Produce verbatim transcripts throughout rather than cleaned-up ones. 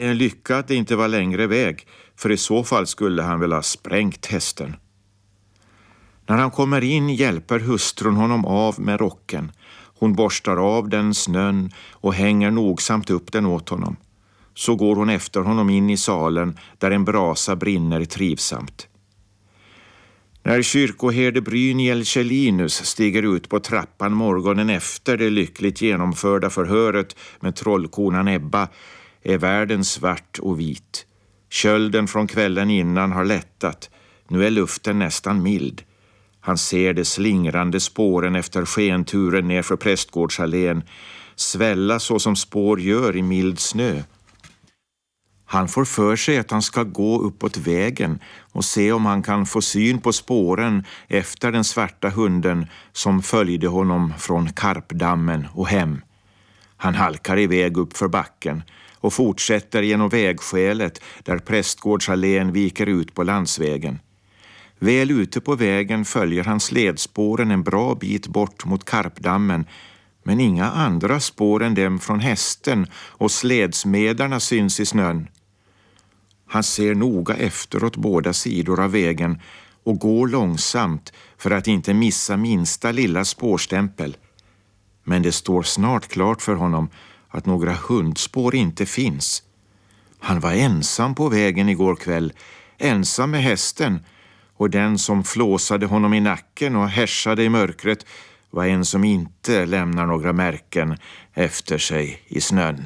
En lycka att det inte var längre väg, för i så fall skulle han väl ha sprängt hästen. När han kommer in hjälper hustrun honom av med rocken. Hon borstar av den snön och hänger nogsamt upp den åt honom. Så går hon efter honom in i salen där en brasa brinner trivsamt. När kyrkoherde Bryniel Kjellinus stiger ut på trappan morgonen efter det lyckligt genomförda förhöret med trollkonan Ebba är världen svart och vit. Kölden från kvällen innan har lättat. Nu är luften nästan mild. Han ser de slingrande spåren efter skenturen ner för Prästgårdsallén svälla så som spår gör i mild snö. Han får för sig att han ska gå uppåt vägen och se om han kan få syn på spåren efter den svarta hunden som följde honom från Karpdammen och hem. Han halkar iväg upp för backen och fortsätter genom vägskälet där Prästgårdsallén viker ut på landsvägen. Väl ute på vägen följer han sledspåren en bra bit bort mot Karpdammen, men inga andra spår än dem från hästen och sledsmedarna syns i snön. Han ser noga efter åt båda sidor av vägen och går långsamt för att inte missa minsta lilla spårstämpel. Men det står snart klart för honom att några hundspår inte finns. Han var ensam på vägen igår kväll, ensam med hästen, och den som flåsade honom i nacken och härsade i mörkret var en som inte lämnar några märken efter sig i snön.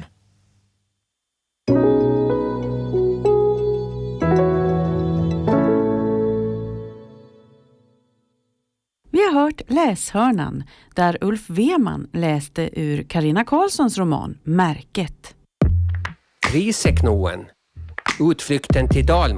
Vi har hört Läshörnan där Ulf Weman läste ur Carina Karlssons roman Märket. Riseknoen. Utflykten till Dalmål.